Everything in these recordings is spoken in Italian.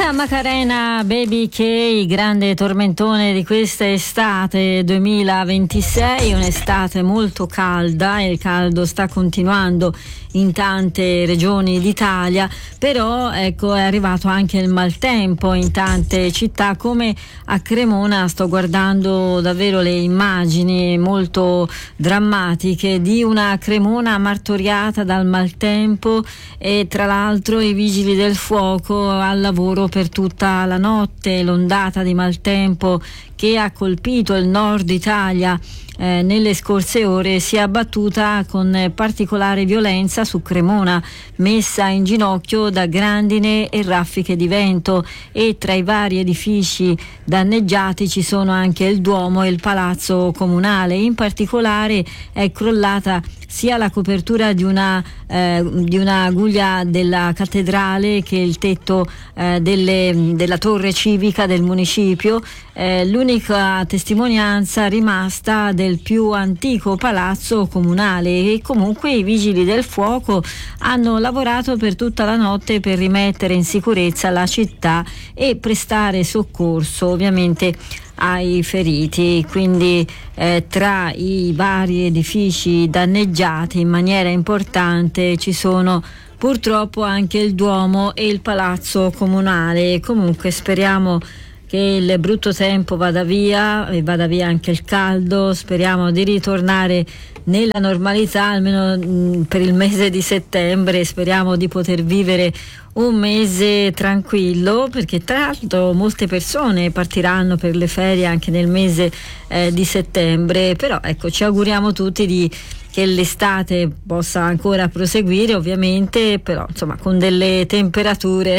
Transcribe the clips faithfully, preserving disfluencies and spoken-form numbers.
Maria Macarena Baby K, grande tormentone di questa estate duemilaventisei, un'estate molto calda e il caldo sta continuando in tante regioni d'Italia, però ecco è arrivato anche il maltempo in tante città, come a Cremona. Sto guardando davvero le immagini molto drammatiche di una Cremona martoriata dal maltempo, e tra l'altro i vigili del fuoco al lavoro per tutta la notte. L'ondata di maltempo che ha colpito il nord Italia Eh, nelle scorse ore si è abbattuta con particolare violenza su Cremona, messa in ginocchio da grandine e raffiche di vento, e tra i vari edifici danneggiati ci sono anche il Duomo e il Palazzo Comunale. In particolare è crollata sia la copertura di una eh, di una guglia della cattedrale che il tetto eh, delle, della torre civica del municipio. Eh, l'unica testimonianza rimasta del più antico palazzo comunale, e comunque i vigili del fuoco hanno lavorato per tutta la notte per rimettere in sicurezza la città e prestare soccorso ovviamente ai feriti. Quindi eh, tra i vari edifici danneggiati in maniera importante ci sono purtroppo anche il Duomo e il Palazzo Comunale. Comunque speriamo che il brutto tempo vada via e vada via anche il caldo. Speriamo di ritornare nella normalità almeno mh, per il mese di settembre. Speriamo di poter vivere un mese tranquillo, perché tra l'altro molte persone partiranno per le ferie anche nel mese eh, di settembre. Però ecco, ci auguriamo tutti di che l'estate possa ancora proseguire, ovviamente, però insomma con delle temperature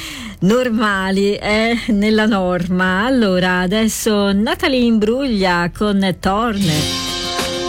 normali, eh, nella norma. Allora adesso Natalie Imbruglia con Torne.